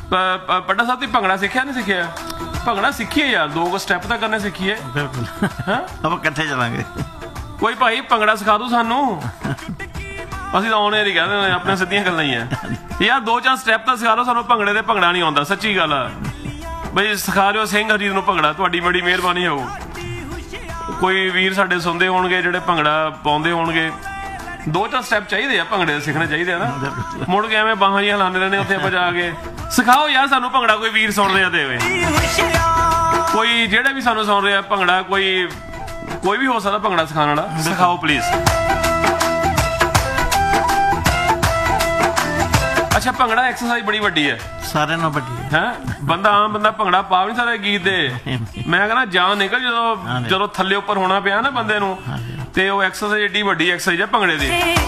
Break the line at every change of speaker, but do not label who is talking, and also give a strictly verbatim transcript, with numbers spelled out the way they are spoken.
ਪੱਡਾ ਸਾਹਿਬ ਤੁਸੀਂ ਭੰਗੜਾ ਸਿੱਖਿਆ ਨਹੀਂ ਸਿੱਖਿਆ? ਭੰਗੜਾ ਸਿੱਖੀਏ ਯਾਰ, ਦੋ ਕੁ ਸਟੈਪ ਤਾਂ ਕਰਨੇ ਸਿੱਖੀਏ।
ਬਿਲਕੁਲ
ਹਾਂ
ਆਪਾਂ ਇਕੱਠੇ ਚਲਾਂਗੇ।
ਕੋਈ ਭਾਈ ਭੰਗੜਾ ਸਿਖਾ ਦੋ ਸਾਨੂੰ, ਅਸੀਂ ਤਾਂ ਆਉਣੇ ਨਹੀਂ ਕਹਿੰਦੇ, ਆਪਣੇ ਸਿੱਧੀਆਂ ਗੱਲਾਂ ਹੀ ਆ ਯਾਰ। ਦੋ ਚਾਰ ਸਟੈਪ ਤਾਂ ਸਿਖਾ ਲਓ ਸਾਨੂੰ, ਭੰਗੜੇ ਦੇ ਭੰਗੜਾ ਨਹੀਂ ਆਉਂਦਾ, ਸੱਚੀ ਗੱਲ ਆ ਬਈ। ਸਿਖਾ ਲਿਓ ਸਿੰਘ ਹਰੀਰ ਨੂੰ ਭੰਗੜਾ, ਤੁਹਾਡੀ ਬੜੀ ਮਿਹਰਬਾਨੀ ਹੋਊ। ਕੋਈ ਵੀਰ ਸਾਡੇ ਸੁਣਦੇ ਹੋਣਗੇ ਜਿਹੜੇ ਭੰਗੜਾ ਪਾਉਂਦੇ ਹੋਣਗੇ, ਦੋ ਚਾਰ ਸਟੈਪ ਚਾਹੀਦੇ ਆ ਭੰਗੜੇ ਦੇ, ਸਿੱਖਣੇ ਚਾਹੀਦੇ ਆ ਨਾ। ਮੁੜ ਕੇ ਐਵੇਂ ਬਾਹਾਂ ਜਿਹੀਆਂ ਲਾਉਂਦੇ ਰਹਿੰਦੇ ਉੱਥੇ ਆਪਾਂ ਜਾ ਕੇ। ਸਿਖਾਓ ਯਾਰ ਸਾਨੂੰ ਭੰਗੜਾ, ਕੋਈ ਵੀਰ ਸੁਣ ਰਿਹਾ ਤੇ ਕੋਈ ਜਿਹੜੇ ਵੀ ਸਾਨੂੰ ਸੁਣ ਰਿਹਾ ਭੰਗੜਾ, ਕੋਈ ਕੋਈ ਵੀ ਹੋ ਸਕਦਾ ਭੰਗੜਾ ਸਿਖਾਉਣ ਵਾਲਾ, ਸਿਖਾਓ ਪਲੀਜ਼। ਅੱਛਾ ਭੰਗੜਾ ਐਕਸਰਸਾਈਜ਼ ਬੜੀ ਵੱਡੀ ਹੈ,
ਸਾਰਿਆਂ ਨਾਲ ਵੱਡੀ ਹੈ।
ਹੈ ਬੰਦਾ ਆਮ ਬੰਦਾ ਭੰਗੜਾ ਪਾ ਵੀ ਨਹੀਂ ਸਕਦਾ ਗੀਤ ਦੇ। ਮੈਂ ਕਹਿੰਦਾ ਜਾਨ ਨਿਕਲ ਜਦੋਂ ਜਦੋਂ ਥੱਲੇ ਉੱਪਰ ਹੋਣਾ ਪਿਆ ਨਾ ਬੰਦੇ ਨੂੰ, ਤੇ ਉਹ ਐਕਸਰਸਾਈਜ਼ ਏਡੀ ਵੱਡੀ ਐਕਸਰਸਾਈਜ਼ ਹੈ ਭੰਗੜੇ ਦੀ।